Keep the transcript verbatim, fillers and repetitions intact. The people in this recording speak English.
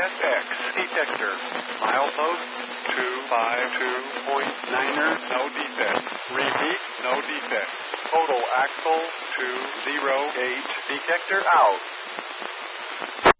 S X detector. Milepost two five two point niner, no defect. Repeat, no defect. Total axle two zero eight, detector out.